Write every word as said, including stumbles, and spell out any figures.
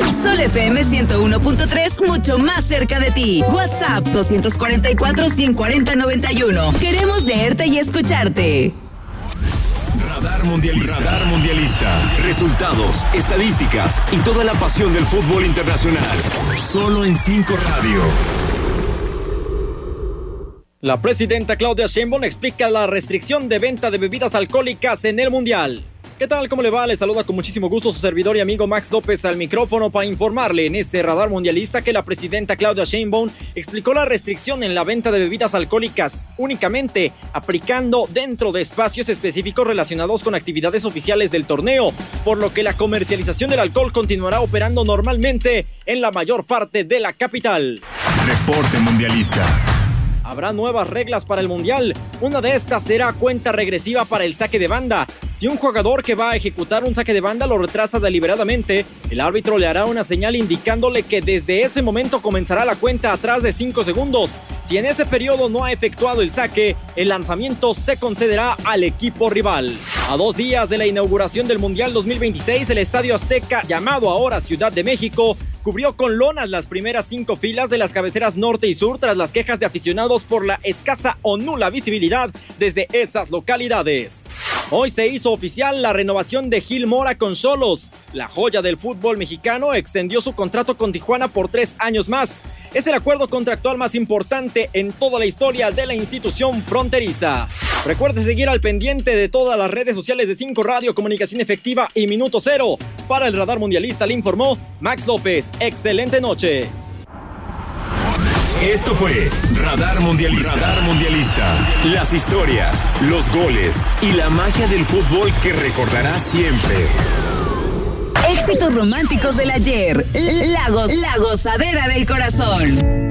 Sol F M ciento uno punto tres, mucho más cerca de ti. WhatsApp dos cuatro cuatro, uno cuatro cero, nueve uno. Queremos leerte y escucharte. Radar Mundialista. Radar Mundialista. Resultados, estadísticas y toda la pasión del fútbol internacional. Solo en cinco Radio. La presidenta Claudia Sheinbaum explica la restricción de venta de bebidas alcohólicas en el Mundial. ¿Qué tal? ¿Cómo le va? Les saluda con muchísimo gusto su servidor y amigo Max López al micrófono para informarle en este Radar Mundialista que la presidenta Claudia Sheinbaum explicó la restricción en la venta de bebidas alcohólicas únicamente aplicando dentro de espacios específicos relacionados con actividades oficiales del torneo, por lo que la comercialización del alcohol continuará operando normalmente en la mayor parte de la capital. Reporte Mundialista. Habrá nuevas reglas para el Mundial. Una de estas será cuenta regresiva para el saque de banda. Si un jugador que va a ejecutar un saque de banda lo retrasa deliberadamente, el árbitro le hará una señal indicándole que desde ese momento comenzará la cuenta atrás de cinco segundos. Si en ese periodo no ha efectuado el saque, el lanzamiento se concederá al equipo rival. A dos días de la inauguración del Mundial dos mil veintiséis, el Estadio Azteca, llamado ahora Ciudad de México, cubrió con lonas las primeras cinco filas de las cabeceras norte y sur tras las quejas de aficionados por la escasa o nula visibilidad desde esas localidades. Hoy se hizo oficial la renovación de Gil Mora con Xolos. La joya del fútbol mexicano extendió su contrato con Tijuana por tres años más. Es el acuerdo contractual más importante en toda la historia de la institución fronteriza. Recuerde seguir al pendiente de todas las redes sociales de cinco Radio, Comunicación Efectiva y Minuto Cero. Para el Radar Mundialista le informó Max López. Excelente noche. Esto fue Radar Mundialista. Radar Mundialista. Las historias, los goles y la magia del fútbol que recordarás siempre. Éxitos románticos del ayer. La, go- la gozadera del corazón.